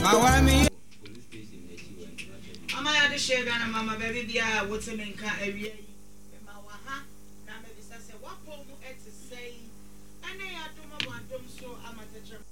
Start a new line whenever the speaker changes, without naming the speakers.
Mama ya de share Ghana mama baby bia wotemenka awie ma wa ha na me bisa se wapo mu et say ene ya dom so amateche